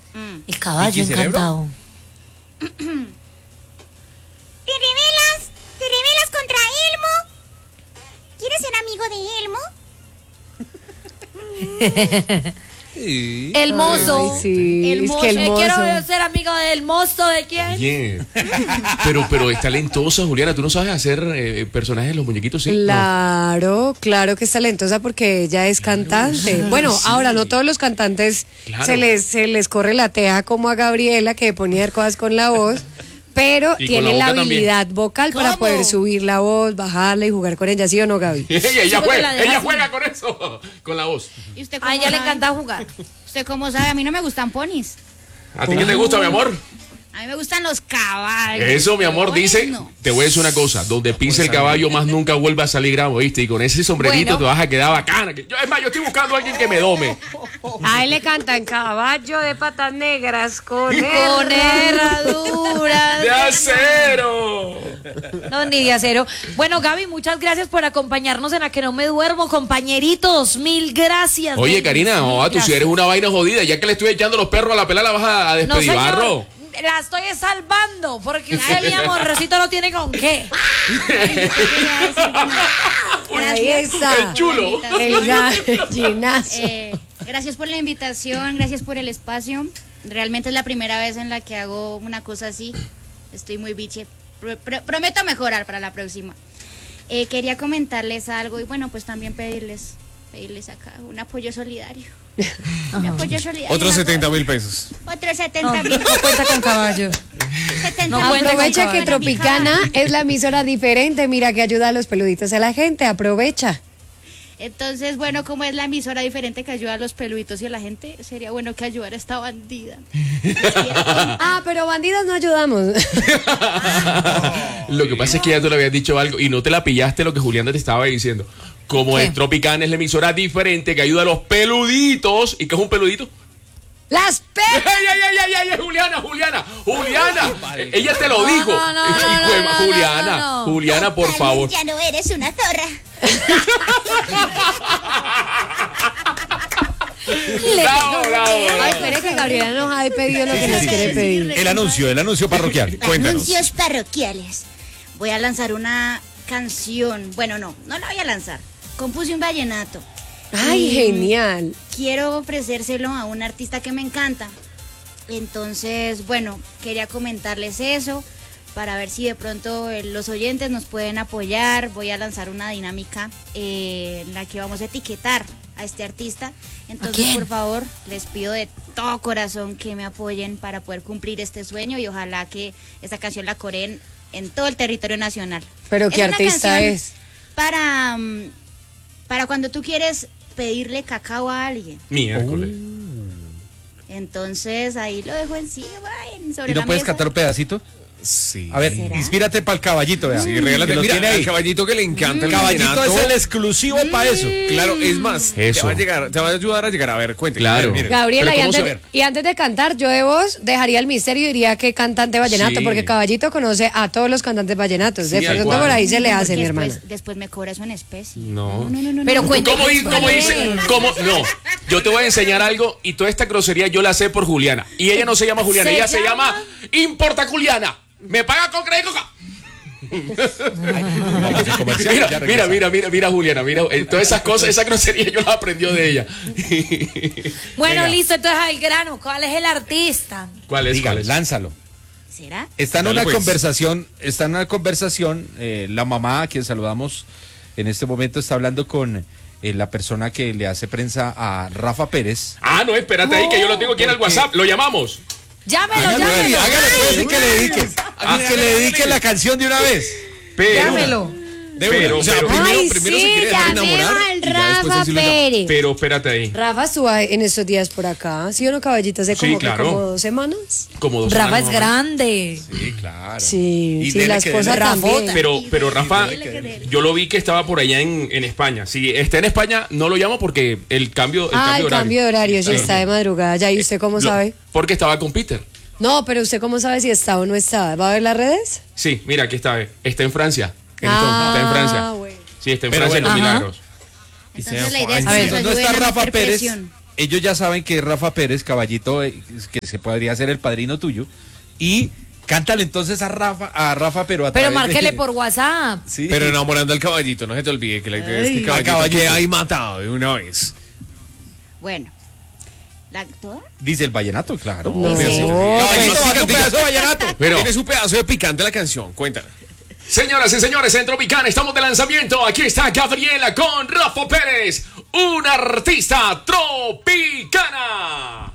El caballo encantado. ¿Te rebelas contra Elmo? ¿Quieres ser amigo de Elmo? El mozo. Ay, sí, el es mozo. que el mozo. Quiero ser amigo del mozo de quién. Bien. Pero es talentosa, Juliana. ¿Tú no sabes hacer personajes de los muñequitos? ¿Sí? Claro que es talentosa porque ella es cantante. Bueno, sí. ahora no todos los cantantes Claro. se les corre la teja como a Gabriela, que ponía cosas con la voz, pero Y con tiene la la boca habilidad vocal para ¿Cómo? poder subir la voz, bajarla y jugar con ella, ¿sí o no, Gaby? ella porque la dejas juega con eso, con la voz. ¿Y usted A cómo ella le sabe? encanta jugar. ¿Usted cómo sabe? A mí no me gustan ponis. ¿A ti qué te gusta, mi amor? A mí me gustan los caballos. Eso, mi amor, Ponis, dice, no. te voy a decir una cosa, donde pise el caballo más nunca vuelva a salir gramo, ¿viste? Y con ese sombrerito Bueno. te vas a quedar bacana. Es más, yo estoy buscando a alguien que me dome. A él le cantan caballo de patas negras con Con herradura. ¡De acero! No, ni de acero. Bueno, Gaby, muchas gracias por acompañarnos en A Que No Me Duermo, compañeritos. Mil gracias. Oye, Denis, Karina, mil tú si gracias. eres una vaina jodida, ya que le estoy echando los perros a la pela, la vas a No, despedir, barro. señor, la estoy salvando, porque usted, mi amorcito, no tiene con qué. Ahí está. El chulo. El gallinazo. Gracias por la invitación, gracias por el espacio. Realmente es la primera vez en la que hago una cosa así. Estoy muy biche. Prometo mejorar para la próxima. Quería comentarles algo y bueno, pues también pedirles acá un apoyo solidario. Un apoyo solidario. Otros 70,000 pesos. Otros 70,000. No cuenta con caballo. 70,000. No cuenta Aprovecha con que caballo. Tropicana es la emisora diferente, mira que ayuda a los peluditos a la gente, aprovecha. Entonces, bueno, como es la emisora diferente que ayuda a los peluditos y a la gente, sería bueno que ayudara a esta bandida. Ah, pero bandidas no ayudamos. Lo que pasa es que ya tú le habías dicho algo y no te la pillaste lo que Juliana te estaba diciendo. Como ¿Qué? el Tropicana es la emisora diferente que ayuda a los peluditos. ¿Y qué es un peludito? Las ¡Ey, ey, ey, Juliana! Ella te lo dijo. No. Juliana, por favor. Ya no eres una zorra. Bravo. Ay, espere que Gabriela nos ha pedido lo que nos quiere pedir. El anuncio parroquial. Cuéntanos. Anuncios parroquiales. Voy a lanzar una canción. Bueno, no la voy a lanzar. Compuse un vallenato. Ay, genial. Quiero ofrecérselo a un artista que me encanta. Entonces, bueno, quería comentarles eso para ver si de pronto los oyentes nos pueden apoyar. Voy a lanzar una dinámica en la que vamos a etiquetar a este artista. Entonces, quién? por favor, les pido de todo corazón que me apoyen para poder cumplir este sueño y ojalá que esta canción la coreen en todo el territorio nacional. Pero ¿qué una artista canción es? Para cuando tú quieres pedirle cacao a alguien. Miércoles. Entonces ahí lo dejo encima, sobre ¿Y no la puedes mesa. cantar un pedacito? Sí. A ver, ¿Será? inspírate para el caballito, vea. Sí, regálate. Que lo Mira, tiene al ahí. caballito que le encanta El el caballito vallenato. es el exclusivo para eso. Claro, es más, Eso. te va a ayudar a llegar. A ver, cuéntame. Claro. Mire. Gabriela, Pero y ¿cómo antes, se- y antes de cantar, yo de voz dejaría el misterio y diría que cantante vallenato, Sí. porque Caballito conoce a todos los cantantes vallenatos. De Sí, pronto igual. por ahí se le hace, mi Porque hermana. después me cobra eso en especie. No. Pero cuenta. ¿Cómo dice? No, yo te voy a enseñar algo y toda esta grosería yo la sé por Juliana. Y ella no se llama Juliana, ¿Se ella se llama? llama Importa Juliana. ¿Me paga con crédito? Vamos a comercial, ya regresamos. Mira, Juliana, todas esas cosas, esa grosería yo la aprendió de ella. Bueno, Venga. listo, entonces al grano. ¿Cuál es el artista? ¿Cuál es? Diga, ¿Cuál es? lánzalo. ¿Será? Está en Dale, una pues. conversación, la mamá a quien saludamos en este momento está hablando con la persona que le hace prensa a Rafa Pérez. Ah, no, espérate ahí que yo lo tengo aquí en el WhatsApp. Lo llamamos. Llámelo, Hágale pues, y que le dediques. Que le dediques la canción de una vez. Pero, Llámelo. O sea, primero se quiere dejar enamorar y ya después Rafa sí lo llama. Pérez. pero espérate ahí. Rafa estuvo en estos días por acá, ¿sí o no, Caballito? Hace Sí, como, claro. como 2 semanas. Como 2 Rafa semanas, es mamá. grande. Sí, claro. Sí, Y sí, dele la que esposa dele. también. Pero Rafa, yo lo vi que estaba por allá en España. Si está en España, no lo llamo porque el cambio El horario. cambio de horario, sí, está de madrugada. Ya, ¿y usted cómo sabe? Porque estaba con Peter. No, pero ¿usted cómo sabe si está o no está? ¿Va a ver las redes? Sí, mira, aquí está. Está en Francia. Está en Francia. bueno. Sí, está en Pero Francia en los bueno. Milagros. Entonces la idea es A ver, que nos ¿dónde ayuden está a Rafa meter Pérez? presión. ellos ya saben que Rafa Pérez, caballito, que se podría ser el padrino tuyo, y cántale entonces a Rafa, pero a Pero través márquele de... por WhatsApp. Sí. Pero enamorando al caballito, no se te olvide que la idea es que el caballito quede ahí matado de una vez. Bueno, ¿toda? Dice el vallenato, claro. No. Caballito, Caballito, un pedazo de vallenato. Pero- Tiene su pedazo de picante la canción, cuéntala. Señoras y señores, en Tropicana estamos de lanzamiento. Aquí está Gabriela con Rafa Pérez, una artista tropicana.